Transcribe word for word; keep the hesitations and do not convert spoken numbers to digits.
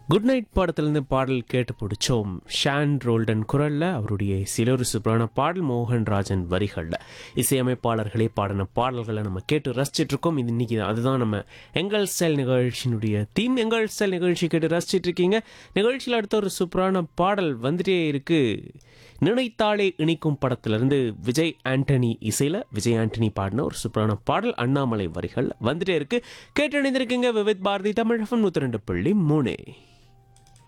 Good night படத்திலிருந்து பாடல் கேட்டு பிடிச்சோம். ஷான் ரோல்டன் குரலில் அவருடைய சிலரு சூப்பரான பாடல் மோகன்ராஜன் வரிகளில் இசையமைப்பாளர்களே பாடின பாடல்களை நம்ம கேட்டு ரசிச்சிட்டு இருக்கோம். இது இன்னைக்கு அதுதான் நம்ம எங்கள் ஸ்டைல் நிகழ்ச்சியினுடைய தீம். எங்கள் ஸ்டைல் நிகழ்ச்சி கேட்டு ரசிச்சிட்டு இருக்கீங்க. நிகழ்ச்சியில் அடுத்த ஒரு சூப்பரான பாடல் வந்துட்டே இருக்கு. நினைத்தாலே இனிக்கும் படத்திலிருந்து விஜய் ஆண்டனி இசையில் விஜய் ஆண்டனி பாடின ஒரு சூப்பரான பாடல் அண்ணாமலை வரிகள் வந்துட்டே இருக்கு. கேட்டு இணைந்திருக்கீங்க விவித் பாரதி தமிழ் எஃப்எம் நூற்றி ரெண்டு புள்ளி மூணு.